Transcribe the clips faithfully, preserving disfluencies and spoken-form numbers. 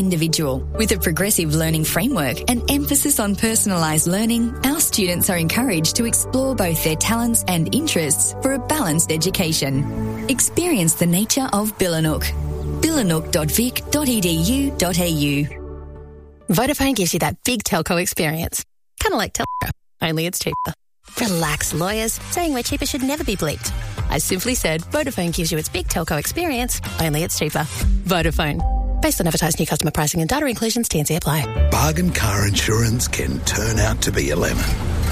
individual. With a progressive learning framework and emphasis on personalised learning, our students are encouraged to explore both their talents and interests for a balanced education. Experience the nature of Billanook. billanook dot vic dot e d u dot a u. Vodafone gives you that big telco experience. Kind of like Telstra, only it's cheaper. Relax, lawyers. Saying we're cheaper should never be bleeped. I simply said Vodafone gives you its big telco experience, only it's cheaper. Vodafone. Based on advertised new customer pricing and data inclusions, T and C apply. Bargain car insurance can turn out to be a lemon.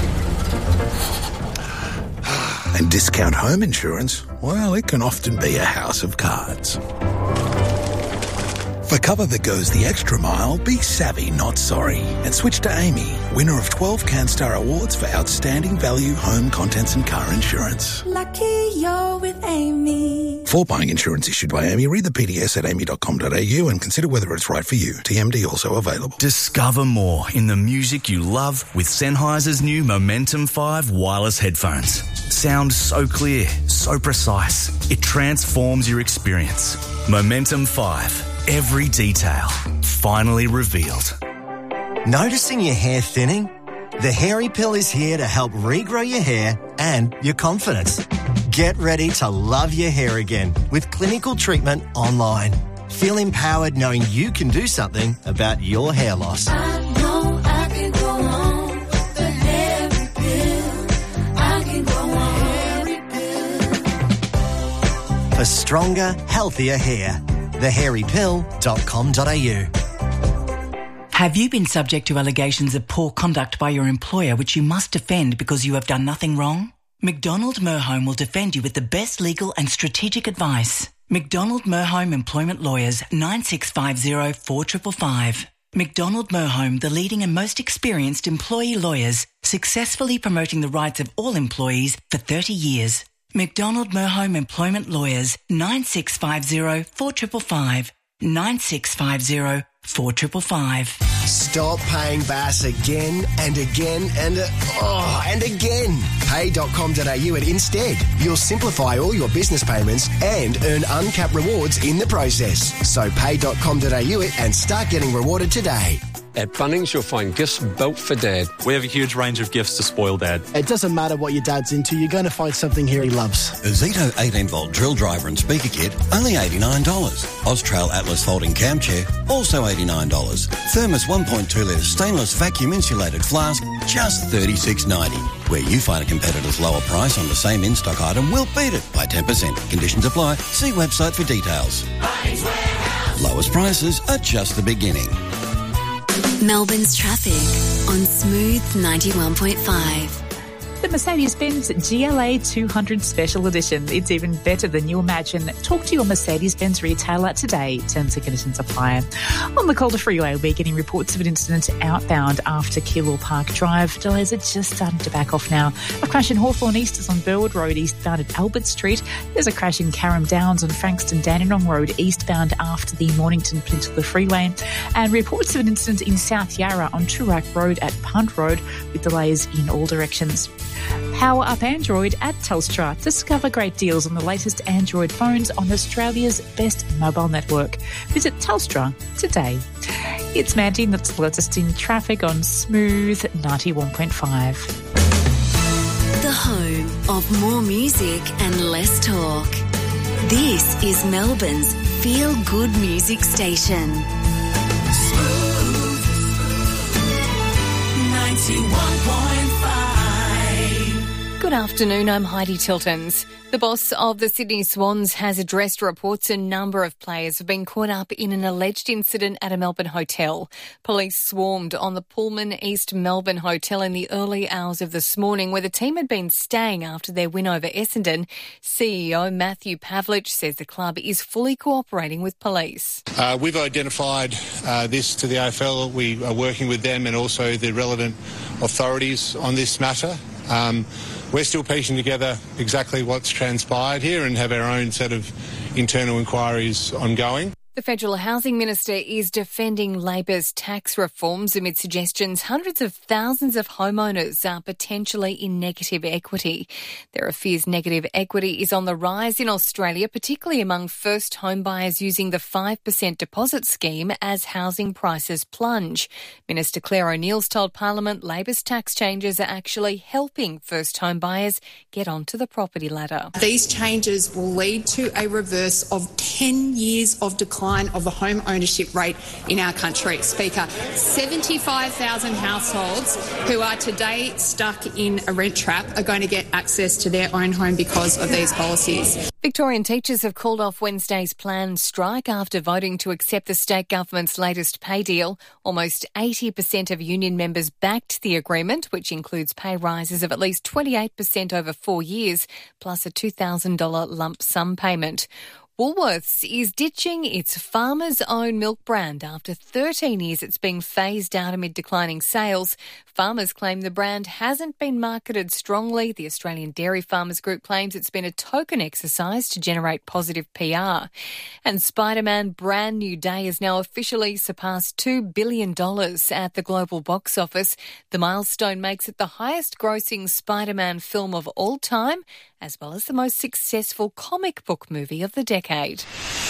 And discount home insurance, well, it can often be a house of cards. For cover that goes the extra mile, be savvy, not sorry. And switch to Amy, winner of twelve CanStar Awards for outstanding value home contents and car insurance. Lucky you're with Amy. For buying insurance issued by Amy, read the P D S at amy dot com dot a u and consider whether it's right for you. T M D also available. Discover more in the music you love with Sennheiser's new Momentum five wireless headphones. Sound so clear, so precise. It transforms your experience. Momentum five. Every detail finally revealed. Noticing your hair thinning? The Hairy Pill is here to help regrow your hair and your confidence. Get ready to love your hair again with clinical treatment online. Feel empowered knowing you can do something about your hair loss. I know I can go on with the Hairy Pill. I can go on Hairy Pill. For stronger, healthier hair. the hairy pill dot com dot a u. Have you been subject to allegations of poor conduct by your employer which you must defend because you have done nothing wrong? McDonald Merhome will defend you with the best legal and strategic advice. McDonald Merhome Employment Lawyers, nine six five zero, four five five five. McDonald Merhome, the leading and most experienced employee lawyers, successfully promoting the rights of all employees for thirty years. McDonald Merhome Employment Lawyers, nine six five zero, four five five five. nine six five zero, four five five five. Stop paying B A S again and again and uh, oh, and again. pay dot com dot a u and instead. You'll simplify all your business payments and earn uncapped rewards in the process. So pay dot com dot a u and start getting rewarded today. At Bunnings, you'll find gifts built for Dad. We have a huge range of gifts to spoil Dad. It doesn't matter what your dad's into, you're going to find something here he loves. A Zito eighteen volt drill driver and speaker kit, only eighty-nine dollars. Austrail Atlas folding cam chair, also eighty-nine dollars. Thermos one point two litre stainless vacuum insulated flask, just thirty-six ninety. Where you find a competitor's lower price on the same in-stock item, we'll beat it by ten percent. Conditions apply. See website for details. Lowest prices are just the beginning. Melbourne's traffic on Smooth ninety-one point five. The Mercedes-Benz G L A two hundred Special Edition. It's even better than you imagine. Talk to your Mercedes-Benz retailer today. Terms and conditions apply. On the Calder Freeway, we're getting reports of an incident outbound after Keilor Park Drive. Delays are just starting to back off now. A crash in Hawthorne East is on Burwood Road, eastbound at Albert Street. There's a crash in Carrum Downs on Frankston Dandenong Road, eastbound after the Mornington Peninsula Freeway. And reports of an incident in South Yarra on Toorak Road at Punt Road with delays in all directions. Power up Android at Telstra. Discover great deals on the latest Android phones on Australia's best mobile network. Visit Telstra today. It's Mandy, and that's the latest in traffic on Smooth ninety-one point five. The home of more music and less talk. This is Melbourne's feel-good music station. Smooth ninety-one point five. Good afternoon, I'm Heidi Tiltons. The boss of the Sydney Swans has addressed reports a number of players have been caught up in an alleged incident at a Melbourne hotel. Police swarmed on the Pullman East Melbourne Hotel in the early hours of this morning, where the team had been staying after their win over Essendon. C E O Matthew Pavlich says the club is fully cooperating with police. Uh, we've identified uh, this to the A F L. We are working with them and also the relevant authorities on this matter. Um, We're still piecing together exactly what's transpired here and have our own set of internal inquiries ongoing. The Federal Housing Minister is defending Labor's tax reforms amid suggestions hundreds of thousands of homeowners are potentially in negative equity. There are fears negative equity is on the rise in Australia, particularly among first home buyers using the five percent deposit scheme as housing prices plunge. Minister Claire O'Neill's told Parliament Labor's tax changes are actually helping first home buyers get onto the property ladder. These changes will lead to a reverse of ten years of decline of the home ownership rate in our country. Speaker, seventy-five thousand households who are today stuck in a rent trap are going to get access to their own home because of these policies. Victorian teachers have called off Wednesday's planned strike after voting to accept the state government's latest pay deal. Almost eighty percent of union members backed the agreement, which includes pay rises of at least twenty-eight percent over four years, plus a two thousand dollars lump sum payment. Woolworths is ditching its Farmers Own milk brand after thirteen years it's being phased out amid declining sales. Farmers claim the brand hasn't been marketed strongly. The Australian Dairy Farmers Group claims it's been a token exercise to generate positive P R. And Spider-Man Brand New Day has now officially surpassed two billion dollars at the global box office. The milestone makes it the highest grossing Spider-Man film of all time, as well as the most successful comic book movie of the decade.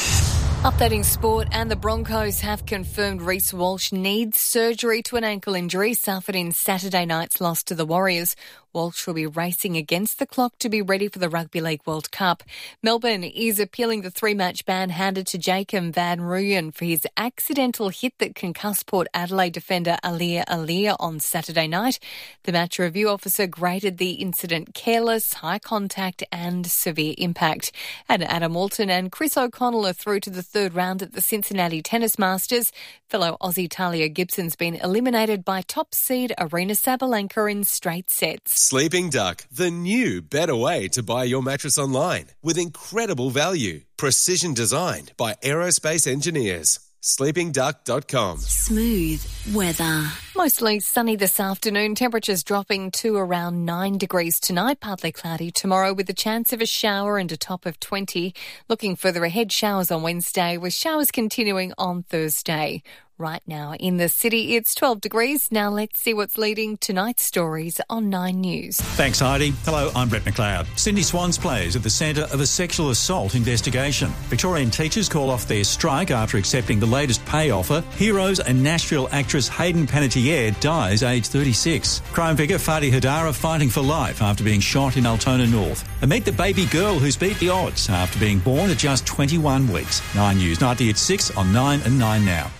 Updating sport, and the Broncos have confirmed Reece Walsh needs surgery to an ankle injury suffered in Saturday night's loss to the Warriors. Walsh will be racing against the clock to be ready for the Rugby League World Cup. Melbourne is appealing the three-match ban handed to Jacob van Rooyen for his accidental hit that concussed Port Adelaide defender Alia Alia on Saturday night. The match review officer graded the incident careless, high contact and severe impact. And Adam Walton and Chris O'Connell are through to the third round at the Cincinnati Tennis Masters. Fellow Aussie Talia Gibson's been eliminated by top seed Arina Sabalenka in straight sets. Sleeping Duck, the new, better way to buy your mattress online with incredible value. Precision designed by aerospace engineers. sleeping duck dot com. Smooth weather. Mostly sunny this afternoon, temperatures dropping to around nine degrees tonight, partly cloudy tomorrow with a chance of a shower and a top of twenty. Looking further ahead, showers on Wednesday with showers continuing on Thursday. Right now in the city, it's twelve degrees. Now let's see what's leading tonight's stories on Nine News. Thanks, Heidi. Hello, I'm Brett McLeod. Sydney Swans players at the centre of a sexual assault investigation. Victorian teachers call off their strike after accepting the latest pay offer. Heroes and Nashville actress Hayden Panettiere dies aged thirty-six. Crime figure Fadi Hadara fighting for life after being shot in Altona North. And meet the baby girl who's beat the odds after being born at just twenty-one weeks. Nine News, nightly at six on nine and nine now.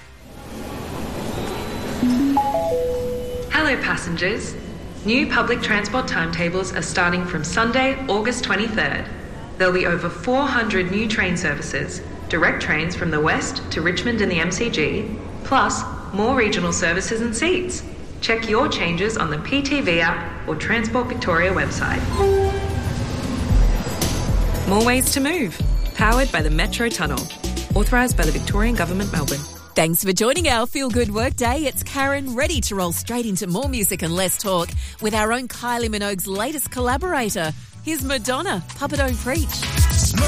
Hello passengers. New public transport timetables are starting from Sunday, August twenty-third. There'll be over four hundred new train services, direct trains from the west to Richmond and the M C G, plus more regional services and seats. Check your changes on the P T V app or Transport Victoria website. More ways to move. Powered by the Metro Tunnel. Authorised by the Victorian Government, Melbourne. Thanks for joining our Feel Good Workday. It's Karen, ready to roll straight into more music and less talk with our own Kylie Minogue's latest collaborator. Here's Madonna, Papa Don't Preach.